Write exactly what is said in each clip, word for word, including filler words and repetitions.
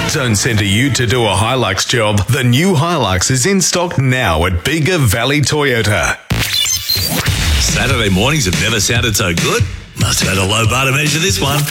Don't send a ute to do a Hilux job. The new Hilux is in stock now at Bega Valley Toyota. Saturday mornings have never sounded so good. Must have had a low bar to measure this one.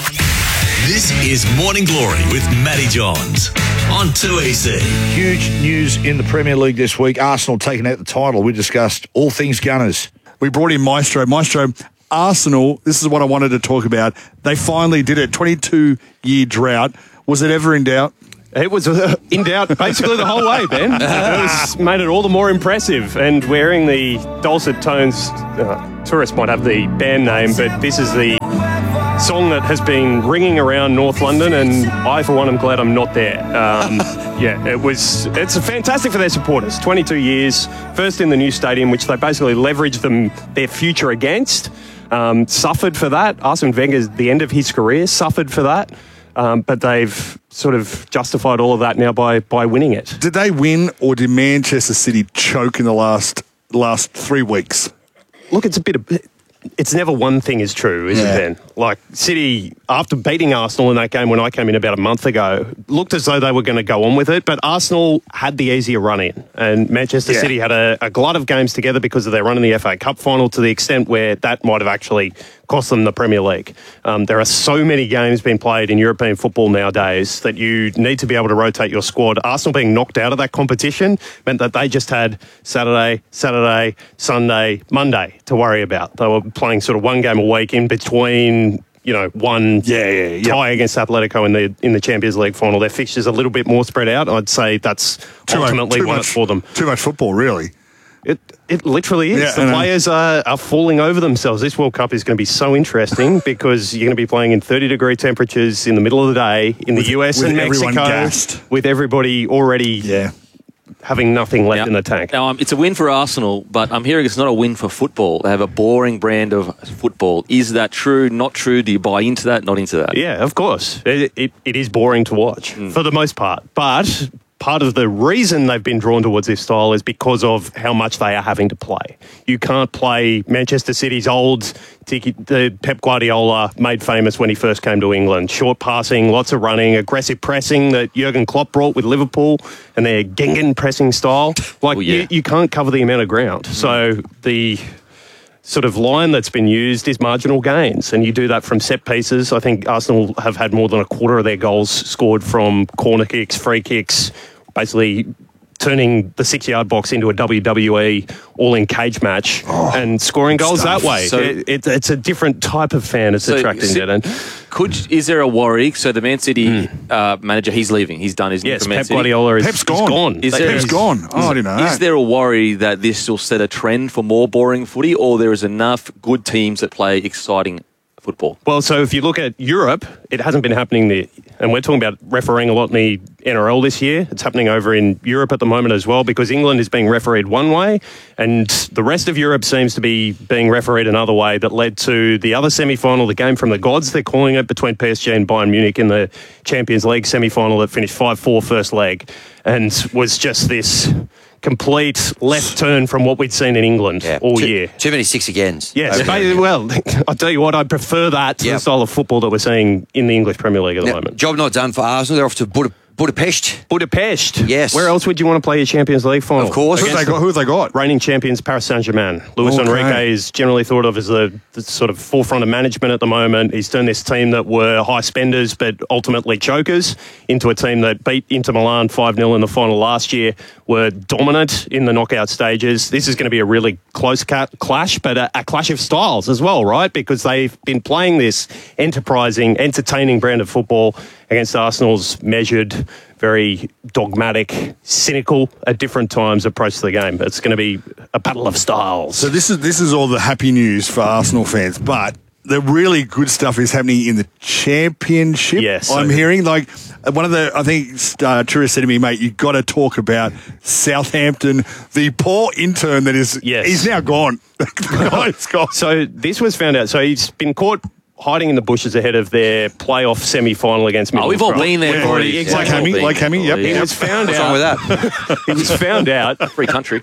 This is Morning Glory with Matty Johns on two E C. Huge news in the Premier League this week. Arsenal taking out the title. We discussed all things Gunners. We brought in Maestro. Maestro, Arsenal, this is what I wanted to talk about. They finally did it. twenty-two-year drought. Was it ever in doubt? It was uh, in doubt basically the whole way, Ben. It was, made it all the more impressive. And wearing the dulcet tones, uh, tourists might have the band name, but this is the song that has been ringing around North London, and I, for one, am glad I'm not there. Um, yeah, it was. It's fantastic for their supporters. twenty-two years, first in the new stadium, which they basically leveraged them their future against. Um, suffered for that. Arsene Wenger's the end of his career suffered for that. Um, but they've sort of justified all of that now by by winning it. Did they win, or did Manchester City choke in the last last three weeks? Look, it's a bit of... It's never one thing is true, is yeah. it, Ben? Like, City, after beating Arsenal in that game when I came in about a month ago, looked as though they were going to go on with it, but Arsenal had the easier run in, and Manchester yeah. City had a, a glut of games together because of their run in the F A Cup final, to the extent where that might have actually cost them the Premier League. Um, there are so many games being played in European football nowadays that you need to be able to rotate your squad. Arsenal being knocked out of that competition meant that they just had Saturday, Saturday, Sunday, Monday to worry about. They were playing sort of one game a week in between, you know, one yeah, yeah, yeah. tie against Atletico in the in the Champions League final. Their fixtures a little bit more spread out. I'd say that's too ultimately much, won much, it for them. Too much football, really. It it literally is. Yeah, the players are, are falling over themselves. This World Cup is going to be so interesting because you're going to be playing in thirty degree temperatures in the middle of the day in with, the U S and Mexico, with everybody already yeah. having nothing left now, in the tank. Now, um, it's a win for Arsenal, but I'm hearing it's not a win for football. They have a boring brand of football. Is that true? Not true? Do you buy into that? Not into that? Yeah, of course. It, it, it is boring to watch mm. for the most part, but part of the reason they've been drawn towards this style is because of how much they are having to play. You can't play Manchester City's old tiki, the Pep Guardiola made famous when he first came to England. Short passing, lots of running, aggressive pressing that Jurgen Klopp brought with Liverpool, and their Gengen pressing style. Like, well, yeah. you, you can't cover the amount of ground. Mm. So the sort of line that's been used is marginal gains, and you do that from set pieces. I think Arsenal have had more than a quarter of their goals scored from corner kicks, free kicks, basically turning the six-yard box into a W W E all-in cage match oh, and scoring goals stuff. that way. So it, it, it's a different type of fan it's so, attracting, so Dedan. Could is there a worry? So the Man City mm. uh, manager, he's leaving. He's done his yes. for Man Pep City. Guardiola is Pep's gone. gone. Is there, Pep's is, gone. Oh, I didn't know that. Is there a worry that this will set a trend for more boring footy, or there is enough good teams that play exciting football? Well, so if you look at Europe, it hasn't been happening there. And we're talking about refereeing a lot in the N R L this year. It's happening over in Europe at the moment as well, because England is being refereed one way and the rest of Europe seems to be being refereed another way. That led to the other semi-final, the game from the gods, they're calling it, between P S G and Bayern Munich in the Champions League semi-final that finished five four first leg, and was just this complete left turn from what we'd seen in England yeah. all too, year. Too many six agains. Yes, okay. Well, I'll tell you what, I prefer that to yep. the style of football that we're seeing in the English Premier League at the now, moment. Job not done for Arsenal. They're off to Bud- Budapest. Budapest. Yes. Where else would you want to play your Champions League final? Of course. Who have they got? Who have they got? Reigning champions Paris Saint-Germain. Luis okay. Enrique is generally thought of as the, the sort of forefront of management at the moment. He's turned this team that were high spenders but ultimately chokers into a team that beat Inter Milan five nil in the final last year, were dominant in the knockout stages. This is going to be a really close ca- clash, but a, a clash of styles as well, right? Because they've been playing this enterprising, entertaining brand of football against Arsenal's measured, very dogmatic, cynical, at different times approach to the game. It's going to be a battle of styles. So this is this is all the happy news for Arsenal fans, but the really good stuff is happening in the Championship. Yes, I'm so hearing. Like, one of the, I think, uh, tourists said to me, mate, you've got to talk about Southampton, the poor intern that is, yes. he's now gone. The guy's gone. So this was found out. So he's been caught hiding in the bushes ahead of their playoff semi-final against Middlesbrough. Oh, we've all been there. Yeah, already. Exactly. Like Hammy, like Hammy, yep. He was found What's out. wrong with that? He was found out. Free country.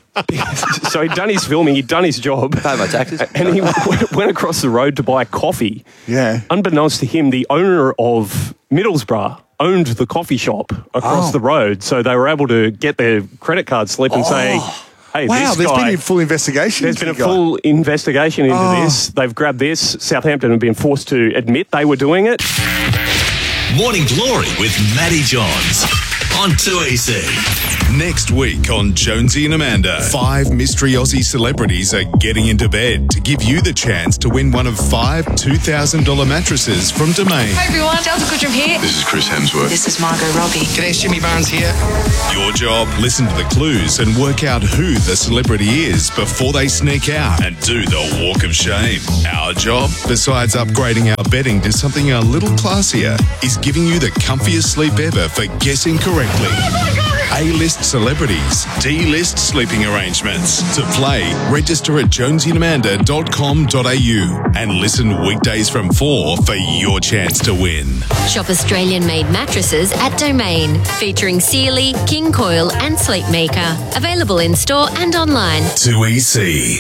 So he'd done his filming, he'd done his job. Pay my taxes. And he went, went across the road to buy coffee. Yeah. Unbeknownst to him, the owner of Middlesbrough owned the coffee shop across Oh. the road. So they were able to get their credit card slip and say, hey, Wow, this there's guy... been a full investigation. There's into been a the guy. full investigation into Oh. this. They've grabbed this. Southampton have been forced to admit they were doing it. Morning Glory with Matty Johns on two E C. Next week on Jonesy and Amanda, five mystery Aussie celebrities are getting into bed to give you the chance to win one of five two thousand dollars mattresses from Domain. Hi everyone, Delta Goodrum here. This is Chris Hemsworth. This is Margot Robbie. G'day, it's Jimmy Barnes here. Your job, listen to the clues and work out who the celebrity is before they sneak out and do the walk of shame. Our job, besides upgrading our bedding to something a little classier, is giving you the comfiest sleep ever for guessing correctly. A-list celebrities, D-list sleeping arrangements. To play, register at jonesy and amanda dot com dot a u and listen weekdays from four for your chance to win. Shop Australian-made mattresses at Domain, featuring Sealy, King Coil and Sleepmaker. Available in store and online. two E C.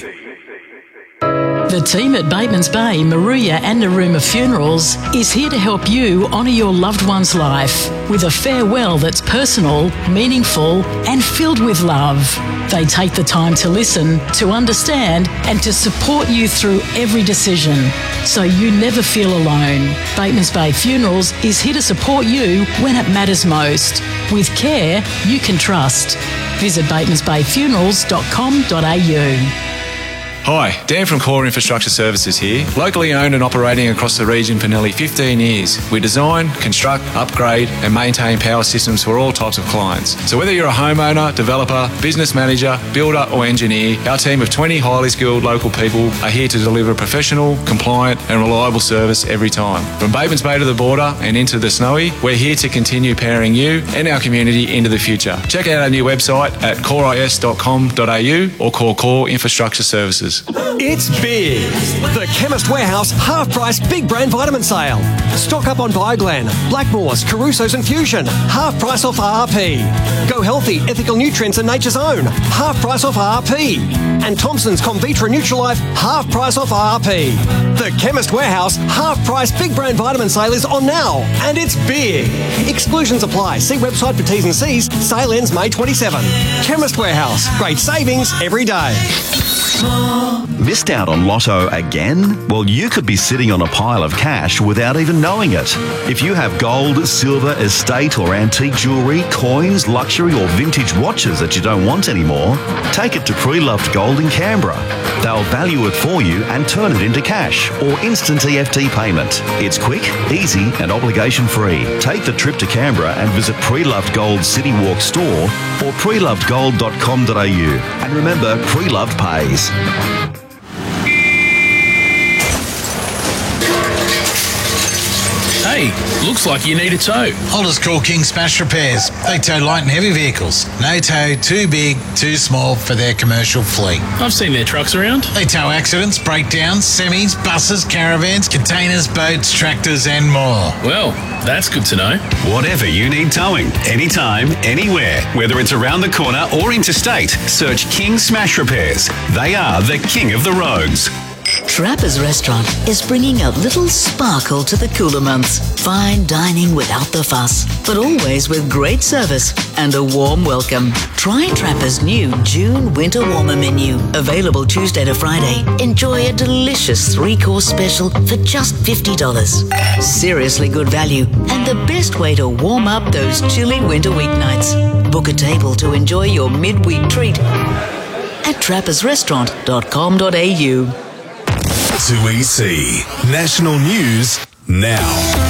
The team at Batemans Bay, Maruya and Narooma Funerals is here to help you honour your loved one's life with a farewell that's personal, meaningful and filled with love. They take the time to listen, to understand and to support you through every decision, so you never feel alone. Batemans Bay Funerals is here to support you when it matters most, with care you can trust. Visit batemans bay funerals dot com dot a u. Hi, Dan from Core Infrastructure Services here. Locally owned and operating across the region for nearly fifteen years. We design, construct, upgrade and maintain power systems for all types of clients. So whether you're a homeowner, developer, business manager, builder or engineer, our team of twenty highly skilled local people are here to deliver professional, compliant and reliable service every time. From Batemans Bay to the border and into the Snowy, we're here to continue powering you and our community into the future. Check out our new website at core is dot com dot a u or call Core Infrastructure Services. It's big. The Chemist Warehouse half-price big brand vitamin sale. Stock up on Bioglan, Blackmores, Caruso's and Fusion. Half price off R R P. Go Healthy, Ethical Nutrients and Nature's Own. Half price off R R P. And Thompson's Convitra Nutrilife. Half price off R R P. The Chemist Warehouse half-price big brand vitamin sale is on now. And it's big. Exclusions apply. See website for T's and C's. Sale ends May twenty-seventh. Chemist Warehouse. Great savings every day. Missed out on Lotto again? Well, you could be sitting on a pile of cash without even knowing it. If you have gold, silver, estate or antique jewellery, coins, luxury or vintage watches that you don't want anymore, take it to Pre-Loved Gold in Canberra. They'll value it for you and turn it into cash or instant E F T payment. It's quick, easy and obligation free. Take the trip to Canberra and visit Pre-Loved Gold City Walk store or pre loved gold dot com dot a u. And remember, Pre-Loved pays. Hey, looks like you need a tow. I'll just call King Smash Repairs. They tow light and heavy vehicles. No tow too big, too small for their commercial fleet. I've seen their trucks around. They tow accidents, breakdowns, semis, buses, caravans, containers, boats, tractors and more. Well, that's good to know. Whatever you need towing, anytime, anywhere, whether it's around the corner or interstate, search King Smash Repairs. They are the king of the roads. Trappers Restaurant is bringing a little sparkle to the cooler months. Fine dining without the fuss, but always with great service and a warm welcome. Try Trappers' new June Winter Warmer menu, available Tuesday to Friday. Enjoy a delicious three-course special for just fifty dollars. Seriously good value and the best way to warm up those chilly winter weeknights. Book a table to enjoy your midweek treat at trappers restaurant dot com dot a u. two E C. National News now.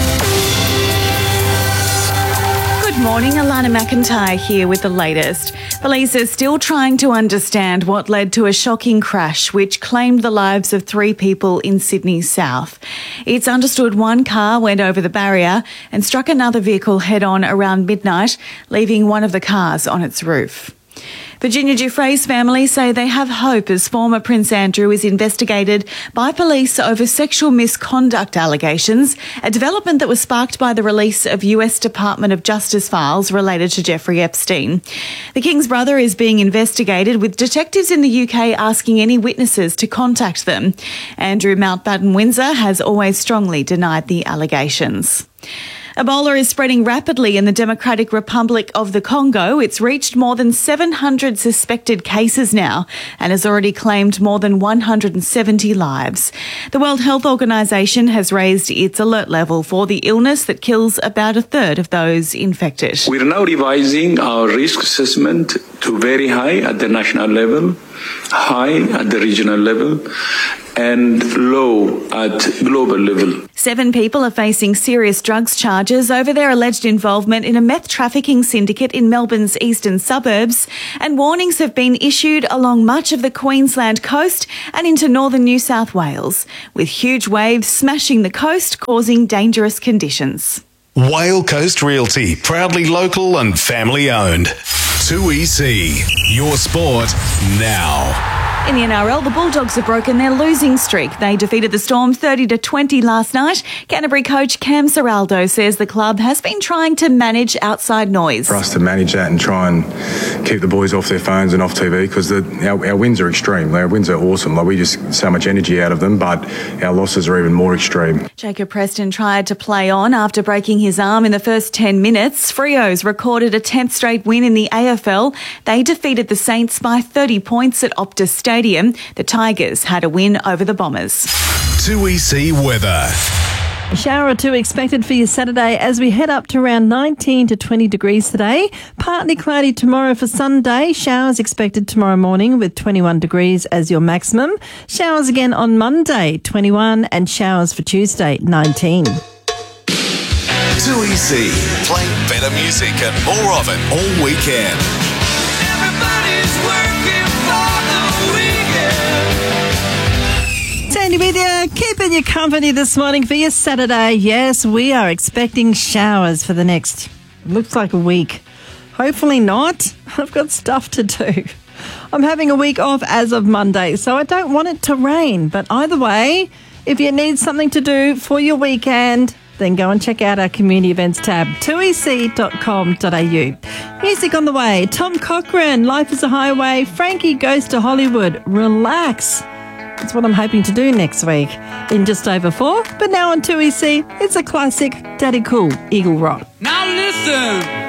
Good morning, Alana McIntyre here with the latest. Police are still trying to understand what led to a shocking crash which claimed the lives of three people in Sydney South. It's understood one car went over the barrier and struck another vehicle head-on around midnight, leaving one of the cars on its roof. Virginia Giuffre's family say they have hope as former Prince Andrew is investigated by police over sexual misconduct allegations, a development that was sparked by the release of U S Department of Justice files related to Jeffrey Epstein. The King's brother is being investigated, with detectives in the U K asking any witnesses to contact them. Andrew Mountbatten Windsor has always strongly denied the allegations. Ebola is spreading rapidly in the Democratic Republic of the Congo. It's reached more than seven hundred suspected cases now and has already claimed more than one hundred seventy lives. The World Health Organization has raised its alert level for the illness that kills about a third of those infected. We're now revising our risk assessment to very high at the national level, high at the regional level, and low at global level. Seven people are facing serious drugs charges over their alleged involvement in a meth trafficking syndicate in Melbourne's eastern suburbs, and warnings have been issued along much of the Queensland coast and into northern New South Wales, with huge waves smashing the coast, causing dangerous conditions. Whale Coast Realty, proudly local and family owned. two E C, your sport now. In the N R L, the Bulldogs have broken their losing streak. They defeated the Storm thirty to twenty last night. Canterbury coach Cam Serraldo says the club has been trying to manage outside noise. For us to manage that and try and keep the boys off their phones and off T V, because our, our wins are extreme. Our wins are awesome. Like, we just get so much energy out of them, but our losses are even more extreme. Jacob Preston tried to play on after breaking his arm in the first ten minutes. Freo's recorded a tenth straight win in the A F L. They defeated the Saints by thirty points at Optus Stadium. The Tigers had a win over the Bombers. two E C weather. A shower or two expected for you Saturday as we head up to around nineteen to twenty degrees today. Partly cloudy tomorrow for Sunday. Showers expected tomorrow morning with twenty-one degrees as your maximum. Showers again on Monday, twenty-one, and showers for Tuesday, nineteen. two E C, playing better music and more of it all weekend. Everybody's working for the weekend. Sandy with you, keeping you company this morning for your Saturday. Yes, we are expecting showers for the next, looks like a week. Hopefully not. I've got stuff to do. I'm having a week off as of Monday, so I don't want it to rain. But either way, if you need something to do for your weekend, then go and check out our community events tab, two e c dot com dot a u. Music on the way, Tom Cochrane, Life is a Highway, Frankie Goes to Hollywood, Relax. That's what I'm hoping to do next week in just over four. But now on two E C, it's a classic, Daddy Cool, Eagle Rock. Now listen.